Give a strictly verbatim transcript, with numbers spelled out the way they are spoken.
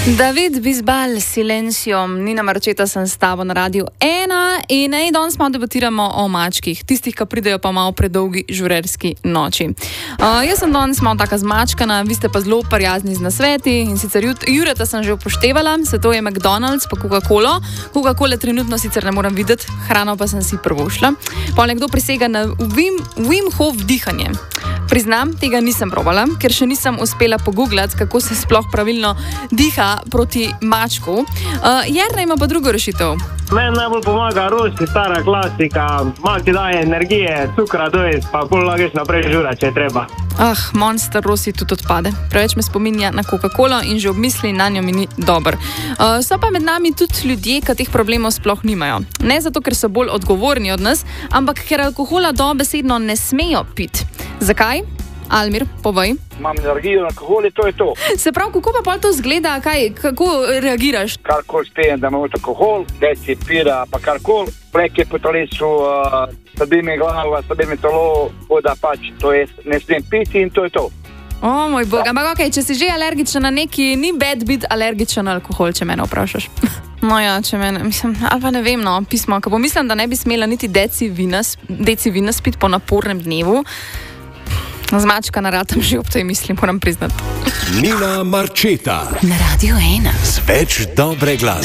David Bisbal s Silencijom, Nina Marčeta sem s tabo na Radiu ena in ej, danes malo debatiramo o mačkih, tistih, ki pridejo pa malo predolgi žurerski noči. Uh, jaz sem danes malo taka zmačkana, vi ste pa zelo prijazni z nasveti in sicer Jureta sem že upoštevala, se to je McDonald's pa Coca-Cola. Coca-Cola trenutno sicer ne moram videti, hrano pa sem si prvošla. Pa nekdo prisega na Wim, Wim Hof dihanje. Priznam, tega nisem probala, ker še nisem uspela pogooglati, kako se sploh pravilno diha proti mačku. Uh, Jernej ima pa drugo rešitev. Meni najbolj pomaga rosti, stara klasika, malo ti daje energije, cukra dojest, pa bolj lageš naprej žura, če je treba. Ah, Monster Rossi tudi odpade. Preveč me spominja na Coca-Colo in že ob misli na njo mi ni dober. Uh, so pa med nami tudi ljudje, ki teh problemov sploh nimajo. Ne zato, ker so bolj odgovorni od nas, ampak ker alkohola dobesedno ne smejo piti. Zakaj? Almir, povej. Imam alergijo na alkohol in to je to. Se pravi, kako pa pol to zgleda, kaj, kako reagiraš? Karkoli spijem, da imam alkohol, deci, pira, pa karkoli, pleke po telesu, uh, slabi mi glava, slabi mi telo, voda pač, to je, ne smem piti in to je to. O, moj bog, ampak okej, če si že alergičen na neki, ni bad biti alergičen na alkohol, če mene vprašaš. No ja, če mene, mislim, ali pa ne vem, no, pismo, ko pomislim, da ne bi smela niti deci vina, deci vina spiti po napornem dnevu, zmačka naratam že ob tej misli, moram priznati. Nina Marčeta na Radiu ena. Z več dobre glasbe.